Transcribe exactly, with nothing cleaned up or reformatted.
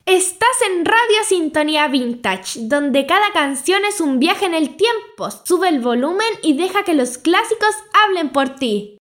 Estás en Radio Sintonía Vintage, donde cada canción es un viaje en el tiempo. Sube el volumen y deja que los clásicos hablen por ti.